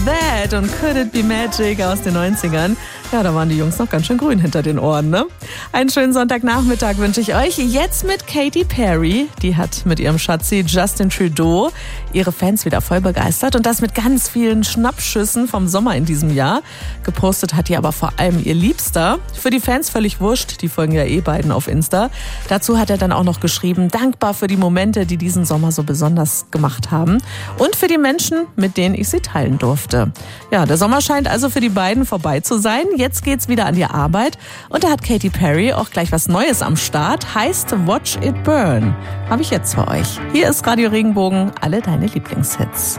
That und Could It Be Magic aus den 90ern. Ja, da waren die Jungs noch ganz schön grün hinter den Ohren, ne? Einen schönen Sonntagnachmittag wünsche ich euch. Jetzt mit Katy Perry. Die hat mit ihrem Schatzi Justin Trudeau ihre Fans wieder voll begeistert. Und das mit ganz vielen Schnappschüssen vom Sommer in diesem Jahr. Gepostet hat die aber vor allem ihr Liebster. Für die Fans völlig wurscht. Die folgen ja beiden auf Insta. Dazu hat er dann auch noch geschrieben, dankbar für die Momente, die diesen Sommer so besonders gemacht haben. Und für die Menschen, mit denen ich sie teilen durfte. Ja, der Sommer scheint also für die beiden vorbei zu sein. Jetzt geht's wieder an die Arbeit. Und da hat Katy Perry auch gleich was Neues am Start. Heißt Watch It Burn. Habe ich jetzt für euch. Hier ist Radio Regenbogen. Alle deine Lieblingshits.